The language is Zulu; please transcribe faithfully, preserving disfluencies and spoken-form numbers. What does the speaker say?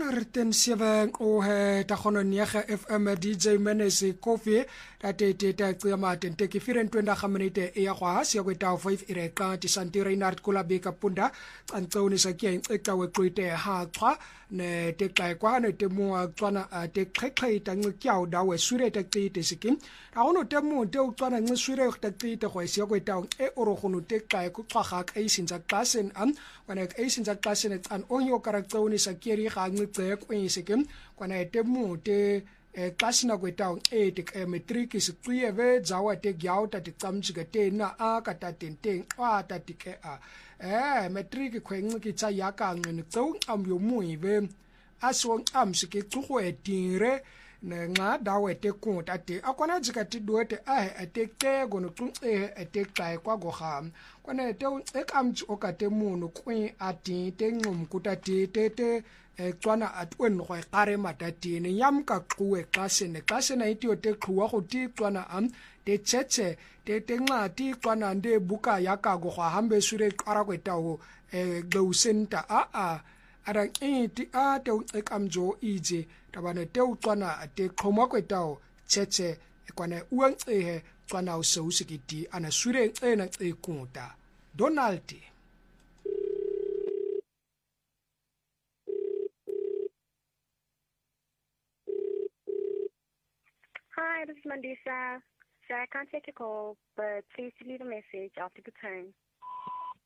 ten seven o he ta khono niega F M D J Menese Coffee ta te te ta tsema ten te ke firen twenda khaminite e ya kwa sia go ta five ire ka ti santi Reinhard Kulabeka punda antsoni sa ke eceka we qwite ha qwa ne te ka kwa ne te mo tswana te qeqe ta nqyao da we sure ta qite sikim ha ono te mo te o tswana nqsure ta qite go sia go ta e oro gono te ka ku qwa ga ka isinza klasen am wana ka isinza klasen an onyo karaktsoni sa keri ga nqe kwesikim kwana te mo te klasina kwetao e te metric isiqiyeve jawa te gyauta te tsamjika te na a kata tenteng a ta tike a eh metric khweng ki tsa yaka ngene tso am yo muive aso am sike tsugo etire ne nga dawe te konta te akwana jika ti doete a te ke gono tsu e te kai kwa go ham kwana te e kam tsu ka te mono kwi ati te ngum kuta te te te tswana atwen go kare matatine yam ka qwe xasene xasene itio te qwa go ti tswana am te tshetse te te ngati tswana nde buka ya ka go hambe sure qara kwetaho e go center a a ara enti a te ekamjo ije tabane te tswana te qhoma kwetaho tshetse kwana uang ehe tswana o se usikiti ana sure ena e kunta Donald. Hi, this is Mandisa. So I can't take your call, but please leave a message after the tone.